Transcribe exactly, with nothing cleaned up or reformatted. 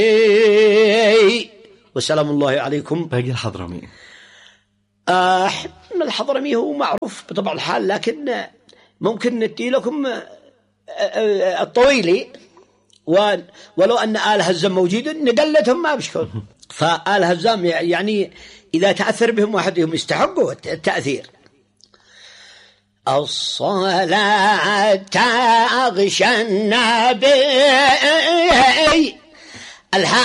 وسلام الله عليكم. باقي الحضرمي. آه الحضرمي هو معروف بطبع الحال، لكن ممكن ندي لكم الطويلي، ولو أن آل هزام موجود نقلتهم ما بشكل. فآل هزام يعني إذا تأثر بهم واحدهم يستحقوا التأثير. الصلاة تغشى النبي